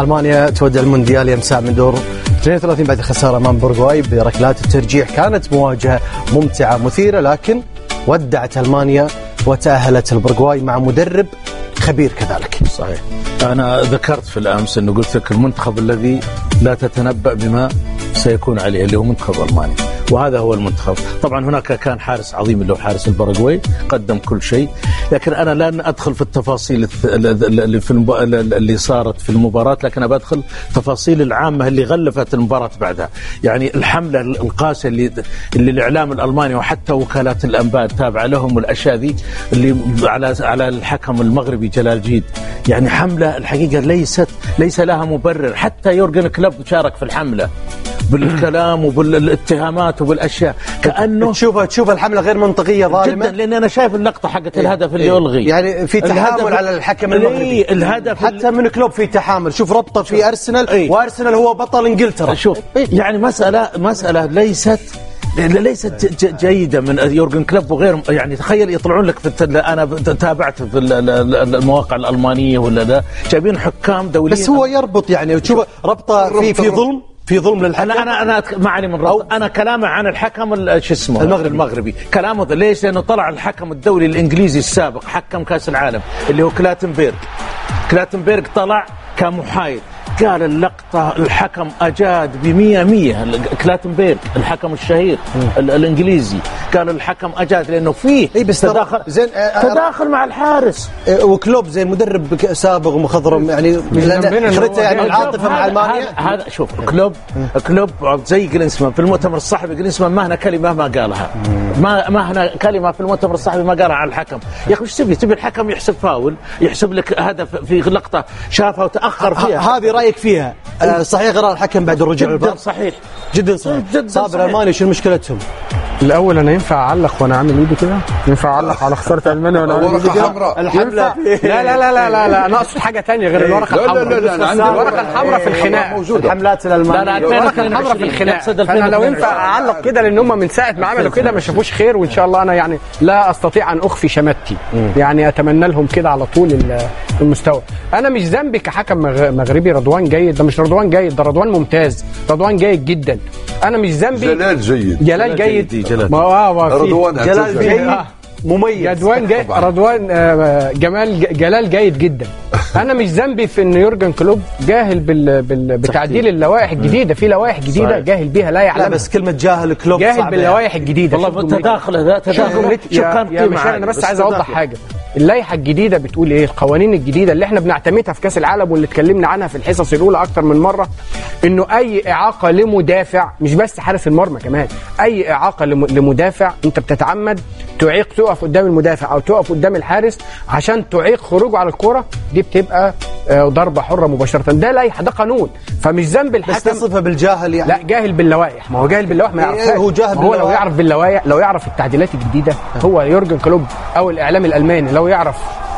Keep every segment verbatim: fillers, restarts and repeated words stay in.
ألمانيا تودع المونديال يمساء من دور اثنين وثلاثين بعد الخسارة أمام بورغواي بركلات الترجيح. كانت مواجهة ممتعة مثيرة، لكن ودعت ألمانيا وتأهلت البورغواي مع مدرب خبير كذلك. صحيح. أنا ذكرت في الأمس أنه قلت لك المنتخب الذي لا تتنبأ بما سيكون عليه اللي هو منتخب ألمانيا، وهذا هو المنتخب. طبعا هناك كان حارس عظيم اللي هو حارس الباراغواي قدم كل شيء، لكن أنا لن أدخل في التفاصيل اللي في المب... اللي صارت في المباراة، لكن أبى أدخل تفاصيل العامة اللي غلفت المباراة بعدها. يعني الحملة القاسية اللي اللي الإعلام الألماني وحتى وكالات الأنباء تابعة لهم والأشياء ذي اللي على على الحكم المغربي جلال جيد، يعني حملة الحقيقة ليست ليس لها مبرر. حتى يورجن كلوب شارك في الحملة بالكلام وبالاتهامات وبالاشياء، كانه تشوف تشوف الحمله غير منطقيه ظالمه جدا. لان انا شايف اللقطه حقت الهدف اللي يلغي، يعني في تحامل على الحكم المغربي. الهدف حتى من كلوب في تحامل. شوف ربطه في ارسنال، ايه؟ وارسنال هو بطل انجلترا. شوف يعني مساله مساله ليست ليست جيدة من يورجن كلوب وغيرهم. يعني تخيل يطلعون لك في أنا تابعت في المواقع الألمانية ولا لا، جايبين حكام دوليين، بس هو يربط يعني وتشوف ربطة في في ظلم في ظلم للحكم. أنا أنا أنا ما علي من ربط، أنا كلامي عن الحكم شو اسمه المغربي المغربي كلامه ليش؟ لأنه طلع الحكم الدولي الإنجليزي السابق حكم كأس العالم اللي هو كلاتنبرغ. كلاتنبرغ طلع كمحايد، قال اللقطة الحكم أجاد بمية مية. كلاتنبرغ الحكم الشهير الإنجليزي قال الحكم أجاد لأنه فيه إيه بس تداخل زين تداخل مع الحارس. وكلوب زين مدرب سابق ومخضرم، يعني خريطة يعني العاطفة مع ألمانيا. هذا شوف كلوب كلوب زي جلينسمان في المؤتمر الصحفي. جلينسمان ما هنا كلمة ما قالها، ما ما هنا كلمة في المؤتمر الصحفي ما قالها على الحكم. يا أخي وش تبي؟ تبي الحكم يحسب فاول، يحسب لك هدف في لقطة شافها وتأخر فيها. هذه رأيك فيها؟ أه صحيح قرار الحكم بعد الرجوع للفار؟ صحيح جدا صحيح. صابر الألماني شو مشكلتهم؟ الأول أنا ينفع أعلق وأنا عامل إيدي كده؟ ينفع أعلق على خسارة ألمانيا وأنا عامل إيدي كده؟ الحملة لا لا لا لا لا لا أنا أقصد حاجة تانية غير الورقة الحمراء. لا لا لا الورقة الحمراء في الخناق موجودة. الحملات الألمانية. لا لا الورقة الحمراء في الخناق. فأنا لو ينفع أعلق كده لأن هم من ساعة ما عملوا كده ما شافوش خير، وإن شاء الله أنا يعني لا أستطيع أن أخفي شماتي، يعني أتمنى لهم كده على طول المستوى. أنا مش ذنبي كحكم مغربي. رضوان جيد، ده مش رضوان جيد، ده رضوان ممتاز، رضوان جيد جدا. أنا مش ذنبي. جلال جيد جلال جيد جلال رضوان جلال جيد مميز. رضوان جيد رضوان جمال جلال جيد جدا. انا مش ذنبي في ان يورجن كلوب جاهل بال... بال... بتعديل اللوائح الجديده. في لوائح جديده صحيح. جاهل بيها لا يعلمها. لا بس كلمه جاهل كلوب جاهل باللوائح الجديده. والله تداخل هذا تداخل. يا مش انا بس عايز اوضح حاجه. اللائحه الجديده بتقول ايه؟ القوانين الجديده اللي احنا بنعتمدها في كاس العالم واللي اتكلمنا عنها في الحصص الاولى اكتر من مره، انه اي اعاقه لمدافع، مش بس حارس المرمى كمان، اي اعاقه لمدافع انت بتتعمد تعيق، تقف قدام المدافع او تقف قدام الحارس عشان تعيق خروجه على الكره، دي بتبقى ضربه حره مباشره. ده لائحه، ده قانون. فمش ذنب الحكم. بس تصفها بالجاهل يعني. لا جاهل باللوائح. ما هو جاهل باللوائح ما يعرفش. هو جاهل هو لو يعرف باللوائح، لو يعرف التعديلات الجديده، هو يورجن كلوب او الاعلام الالماني لو يعرف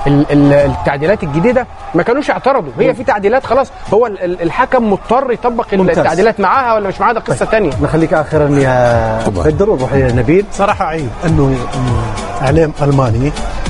التعديلات الجديده ما كانوش اعترضوا. هي في تعديلات خلاص، هو الحكم مضطر يطبق التعديلات معاها ولا مش معاها، ده قصه ثانيه. نخليك اخرا يا بدر ونروح لنبيل. صراحه عيب انه اعلام الماني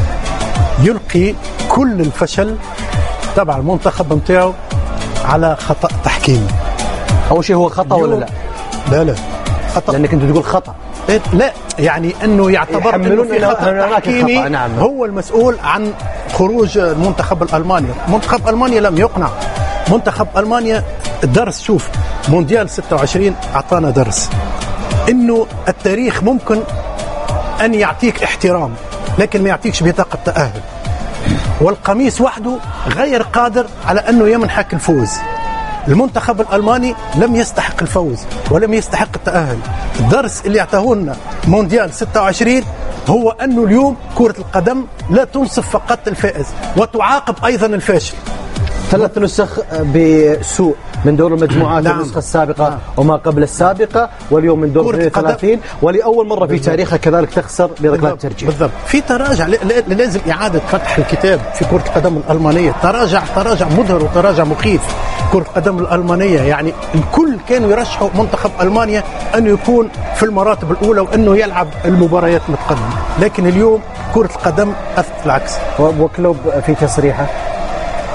يلقي كل الفشل تبع المنتخب نتاعو على خطا تحكيمي. اول شيء هو خطا ولا لا؟ لا لا خطا، لانك انت تقول خطا. لا يعني انه يعتبر انه في خطا تحكيمي. نعم. هو المسؤول عن خروج المنتخب الالماني. منتخب المانيا لم يقنع. منتخب المانيا درس. شوف مونديال ستة وعشرين اعطانا درس انه التاريخ ممكن ان يعطيك احترام لكن ما يعطيكش بطاقه تاهل، والقميص وحده غير قادر على انه يمنحك الفوز. المنتخب الألماني لم يستحق الفوز ولم يستحق التأهل. الدرس اللي اعطاه لنا مونديال ستة وعشرين هو أنه اليوم كرة القدم لا تنصف فقط الفائز وتعاقب أيضا الفاشل. ثلاث نسخ بسوء من دور المجموعات. نعم. النسخة السابقة نعم. وما قبل السابقة، واليوم من دور اثنين وثلاثين، ولأول مرة في تاريخها كذلك تخسر بركلات ترجيح. بالضبط. في تراجع، لازم إعادة فتح الكتاب في كرة القدم الألمانية. تراجع تراجع مظهر وتراجع مخيف كرة القدم الألمانية. يعني الكل كانوا يرشحوا منتخب ألمانيا أنه يكون في المراتب الأولى وأنه يلعب المباريات متقدمة، لكن اليوم كرة القدم أثبت العكس. وكلوب في تصريحه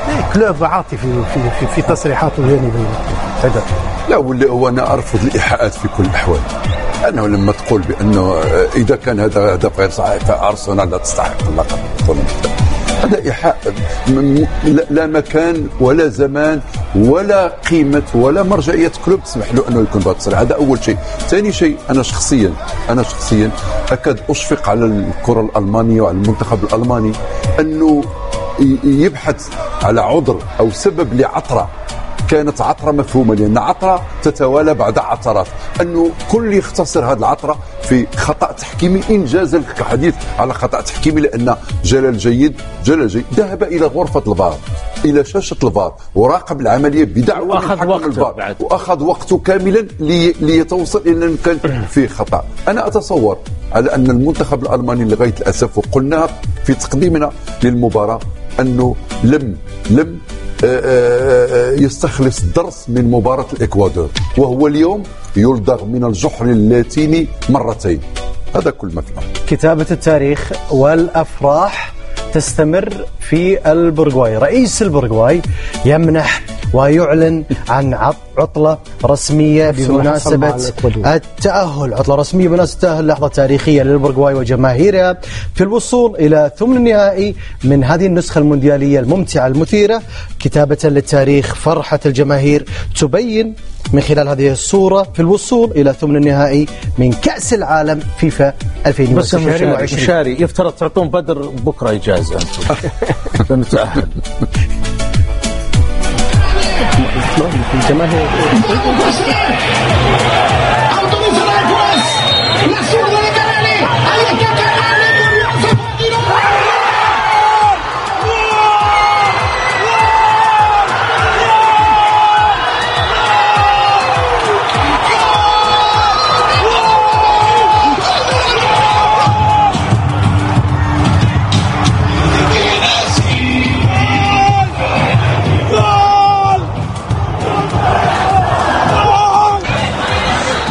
كلوب عاطفي في في في, في تصريحاته الجانبيه. هذا لا، واللي هو انا ارفض الايحاءات في كل الاحوال. انه لما تقول بانه اذا كان هذا هدف غير صحيح فارسنال لا تستحق اللقب، هذا ايحاء لا مكان ولا زمان ولا قيمه ولا مرجعيه كلوب تسمح له انه يكون بهذا التصريح. هذا اول شيء. ثاني شيء، انا شخصيا انا شخصيا اكاد اشفق على الكره الالمانيه وعلى المنتخب الالماني انه يبحث على عذر او سبب لعثره كانت عثره مفهومه، لان عثره تتوالى بعد عثرات، انه كل يختصر هذه العثره في خطا تحكيمي انجاز الحديث على خطا تحكيمي، لان جلال جيد جلال جيد ذهب الى غرفه الفار، الى شاشه الفار، وراقب العمليه بدعوه من حكم الفار، واخذ وقته كاملا لي ليتوصل الى ان كان فيه خطا. انا اتصور على ان المنتخب الالماني لغايه الاسف، وقلنا في تقديمنا للمباراه انه لم لم يستخلص درس من مباراة الإكوادور، وهو اليوم يلدغ من الجحر اللاتيني مرتين. هذا كل ما فيه. كتابة التاريخ والأفراح تستمر في البرغواي. رئيس البرغواي يمنح ويعلن عن عطلة رسمية بمناسبة التأهل، عطلة رسمية بمناسبة التأهل، لحظة تاريخية للبرغواي وجماهيرها في الوصول إلى ثمن النهائي من هذه النسخة المونديالية الممتعة المثيرة. كتابة للتاريخ، فرحة الجماهير تبين من خلال هذه الصورة في الوصول إلى ثمن النهائي من كأس العالم فيفا ألفين وعشرين. بس مشاري يفترض تعطون بدر بكرة إجازة أنتم نتأهل. الجماهير